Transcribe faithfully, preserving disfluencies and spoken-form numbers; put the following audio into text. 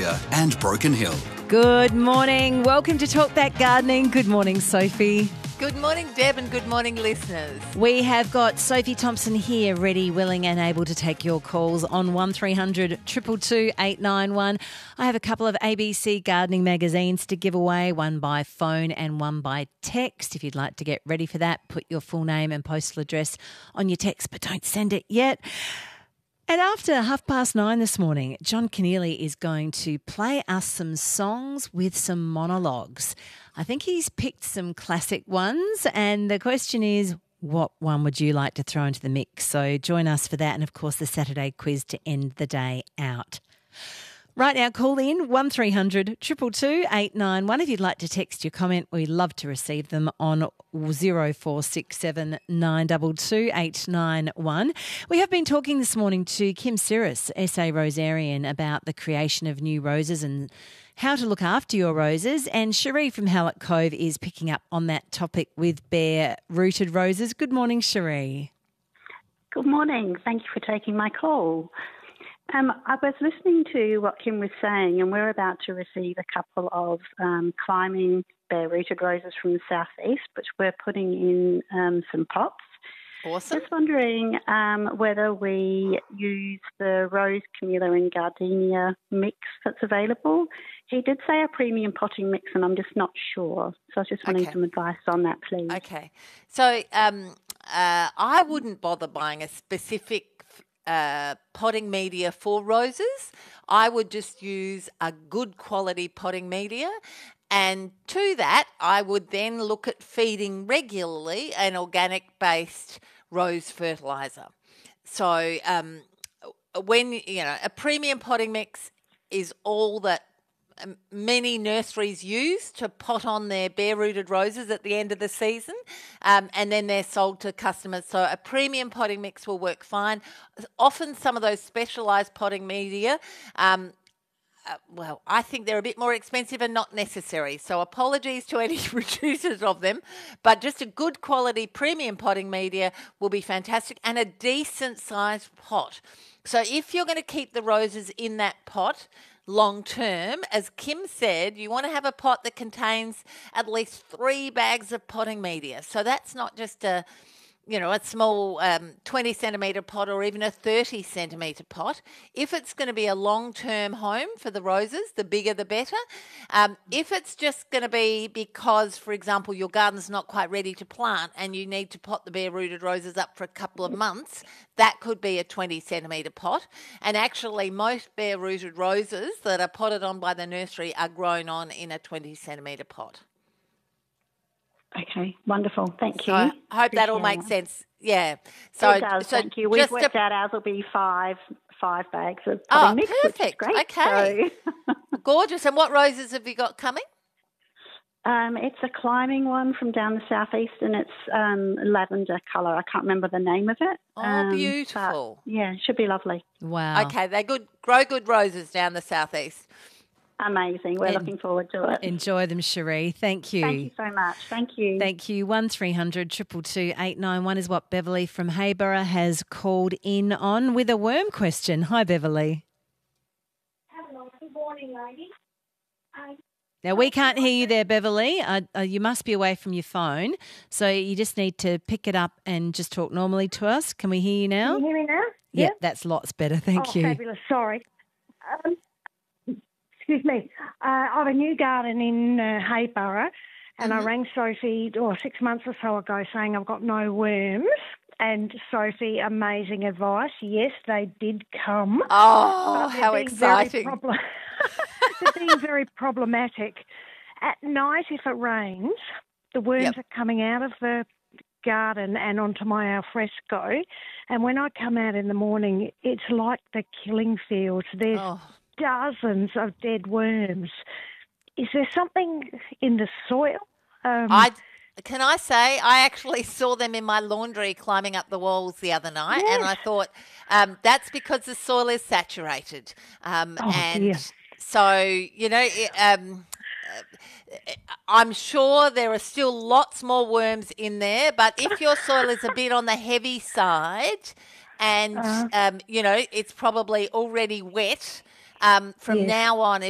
Victoria and Broken Hill. Good morning. Welcome to Talk That Gardening. Good morning, Sophie. Good morning, Deb, and good morning, listeners. We have got Sophie Thompson here, ready, willing and able to take your calls on one three hundred two two two eight nine one. I have a couple of A B C gardening magazines to give away, one by phone and one by text. If you'd like to get ready for that, put your full name and postal address on your text, but don't send it yet. And after half past nine this morning, John Keneally is going to play us some songs with some monologues. I think he's picked some classic ones, and the question is, what one would you like to throw into the mix? So join us for that, and of course the Saturday quiz to end the day out. Right now, call in one three hundred two two two eight nine one. If you'd like to text your comment, we'd love to receive them on zero four six seven nine two two eight nine one. We have been talking this morning to Kim Cirrus, S A Rosarian, about the creation of new roses and how to look after your roses. And Cherie from Hallett Cove is picking up on that topic with bare-rooted roses. Good morning, Cherie. Good morning. Thank you for taking my call. Um, I was listening to what Kim was saying, and we're about to receive a couple of um, climbing bare-rooted roses from the southeast, which we're putting in um, some pots. Awesome. Just wondering um, whether we use the rose, camellia and gardenia mix that's available. He did say a premium potting mix, and I'm just not sure. So I was just wanting Okay. some advice on that, please. Okay. So um, uh, I wouldn't bother buying a specific uh, potting media for roses. I would just use a good quality potting media. And to that, I would then look at feeding regularly an organic-based rose fertiliser. So um, when, you know, a premium potting mix is all that um, many nurseries use to pot on their bare-rooted roses at the end of the season, um, and then they're sold to customers. So a premium potting mix will work fine. Often some of those specialised potting media, um, Uh, well, I think they're a bit more expensive and not necessary. So apologies to any producers of them, but just a good quality premium potting media will be fantastic, and a decent sized pot. So if you're going to keep the roses in that pot long term, as Kim said, you want to have a pot that contains at least three bags of potting media. So that's not just a you know, a small um, twenty centimetre pot or even a thirty centimetre pot. If it's going to be a long-term home for the roses, the bigger the better. Um, if it's just going to be because, for example, your garden's not quite ready to plant and you need to pot the bare-rooted roses up for a couple of months, that could be a twenty centimetre pot. And actually, most bare-rooted roses that are potted on by the nursery are grown on in a twenty centimetre pot. Okay, wonderful. Thank you. So I hope that all Appreciate makes that. sense. Yeah. So, it does, so thank you. We've just worked a, out ours will be five five bags of Oh, potting mix, which is perfect. great. Okay. So, gorgeous. And what roses have you got coming? um, it's a climbing one from down the southeast, and it's um, lavender colour. I can't remember the name of it. Oh, um, but beautiful. yeah, it should be lovely. Wow. Okay, they good. Grow good roses down the southeast. Amazing. We're En- looking forward to it. Enjoy them, Cherie. Thank you. Thank you so much. Thank you. Thank you. one three hundred two two two eight nine one is what Beverly from Hayborough has called in on with a worm question. Hi, Beverly. Hello, good morning, ladies. Um, Now, we can't hear you there, Beverly. Uh, uh, you must be away from your phone. So you just need to pick it up and just talk normally to us. Can we hear you now? Can you hear me now? Yeah, that's lots better. Thank oh, you. Fabulous. Sorry. Um, excuse me. Uh, I have a new garden in uh, Hayborough, and Mm-hmm. I rang Sophie oh, six months or so ago saying I've got no worms. And Sophie, amazing advice. Yes, they did come. Oh, But they're how being very exciting. proble- they're being very problematic. At night, if it rains, the worms Yep. are coming out of the garden and onto my alfresco. And when I come out in the morning, it's like the killing fields. There's Oh. dozens of dead worms. Is there something in the soil? Um, I can I say I actually saw them in my laundry climbing up the walls the other night, and I Yes. thought um, that's because the soil is saturated, um, Oh, and dear. so you know. It, um, I'm sure there are still lots more worms in there, but if your soil is a bit on the heavy side and, Uh-huh. um, you know, it's probably already wet, um, from Yes. now on,